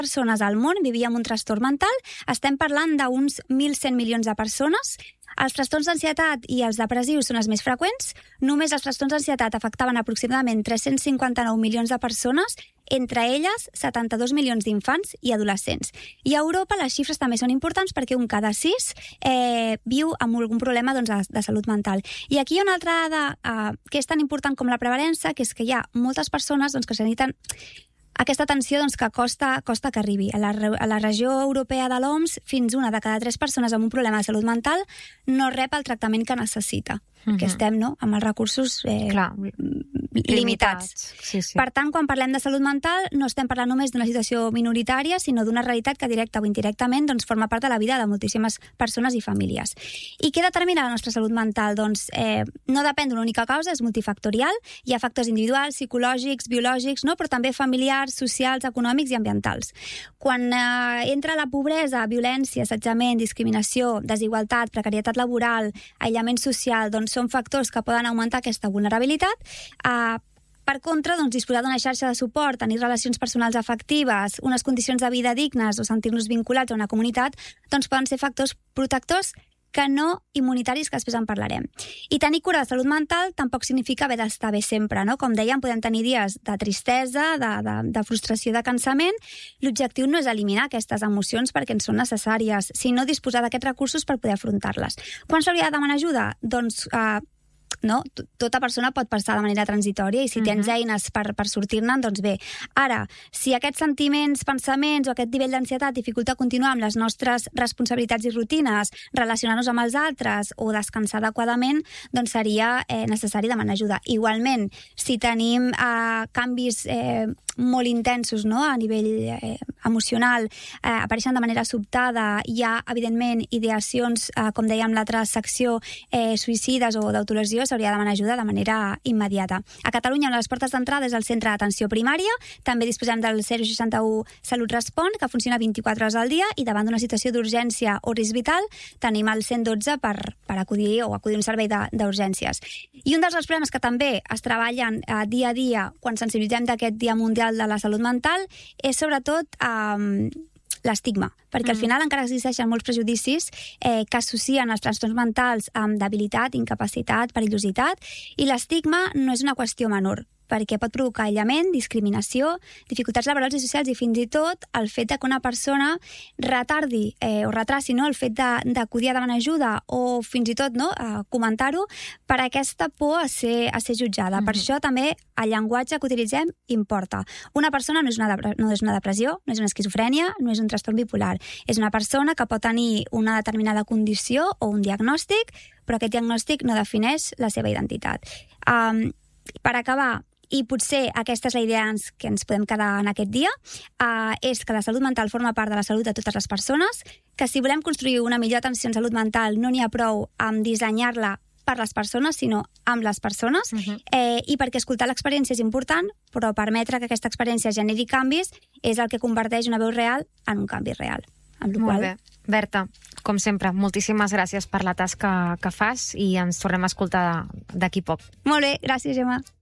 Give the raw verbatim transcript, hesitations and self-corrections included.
persones al món vivia amb un trastorn mental. Estem parlant d'uns mil cent milions de persones. Els trastorns d'ansietat i els depressius són els més freqüents. Només els trastorns d'ansietat afectaven aproximadament tres-cents cinquanta-nou milions de persones, entre elles setanta-dos milions d'infants i adolescents. I a Europa les xifres també són importants perquè un cada sis eh, viu amb algun problema doncs, de, de salut mental. I aquí hi ha una altra dada eh, que és tan important com la prevalença, que és que hi ha moltes persones doncs, que se necessiten aquesta atenció doncs, que costa, costa que arribi. A la, a la regió europea de l'O M S, fins una de cada tres persones amb un problema de salut mental no rep el tractament que necessita. Mm-hmm. Que estem no, amb els recursos eh, Clar, limitats. limitats. Sí, sí. Per tant, quan parlem de salut mental, no estem parlant només d'una situació minoritària, sinó d'una realitat que directa o indirectament doncs, forma part de la vida de moltíssimes persones i famílies. I què determina la nostra salut mental? Doncs eh, no depèn d'una única causa, és multifactorial. Hi ha factors individuals, psicològics, biològics, no? Però també familiars, socials, econòmics i ambientals. Quan eh, entra la pobresa, violència, assetjament, discriminació, desigualtat, precarietat laboral, aïllament social, doncs són factors que poden augmentar aquesta vulnerabilitat. Eh, per contra, doncs, disposar d'una xarxa de suport, tenir relacions personals efectives, unes condicions de vida dignes o sentir-nos vinculats a una comunitat, doncs poden ser factors protectors que no immunitaris, que després en parlarem. I tenir cura de salut mental tampoc significa haver d'estar bé sempre, no? Com dèiem, podem tenir dies de tristesa, de, de, de frustració, de cansament. L'objectiu no és eliminar aquestes emocions perquè ens són necessàries, sinó disposar d'aquests recursos per poder afrontar-les. Quan s'hauria de demanar ajuda? Doncs eh, no? Tota persona pot passar de manera transitòria i si tens uh-huh. eines per, per sortir-ne, doncs bé. Ara, si aquests sentiments, pensaments o aquest nivell d'ansietat dificulta continuar amb les nostres responsabilitats i rutines, relacionar-nos amb els altres o descansar adequadament, doncs seria eh, necessari demanar ajuda. Igualment, si tenim eh, canvis eh, molt intensos, no? A nivell eh, emocional, eh, apareixen de manera sobtada, hi ha, evidentment, ideacions, eh, com dèiem en l'altra secció, eh, suïcides o d'autolesió, s'hauria de demanar ajuda de manera immediata. A Catalunya, una de les portes d'entrada és el centre d'atenció primària, també disposem del zero seixanta-u Salut Respon, que funciona vint-i-quatre hores al dia, i davant d'una situació d'urgència o risc vital, tenim el cent dotze per, per acudir o acudir a un servei d'urgències. I un dels problemes que també es treballen eh, dia a dia quan sensibilitzem d'aquest Dia Mundial de la Salut Mental és sobretot eh, l'estigma, perquè mm. al final encara existeixen molts prejudicis eh, que associen els trastorns mentals amb debilitat, incapacitat, perillositat, i l'estigma no és una qüestió menor, perquè pot provocar aïllament, discriminació, dificultats laborals i socials i fins i tot el fet que una persona retardi eh, o retraci no, el fet d'acudir a demanar ajuda o fins i tot no, a comentar-ho per aquesta por a ser, a ser jutjada. Mm-hmm. Per això també el llenguatge que utilitzem importa. Una persona no és una, no és una depressió, no és una esquizofrènia, no és un trastorn bipolar. És una persona que pot tenir una determinada condició o un diagnòstic, però aquest diagnòstic no defineix la seva identitat. Um, per acabar, i potser aquesta és la idea que ens podem quedar en aquest dia, eh, és que la salut mental forma part de la salut de totes les persones, que si volem construir una millor atenció en salut mental no n'hi ha prou amb dissenyar-la per les persones, sinó amb les persones, uh-huh. eh, i perquè escoltar l'experiència és important, però permetre que aquesta experiència generi canvis és el que converteix una veu real en un canvi real. Amb Molt qual... bé. Berta, com sempre, moltíssimes gràcies per la tasca que fas i ens tornem a escoltar d'aquí poc. Molt bé, gràcies, Gemma.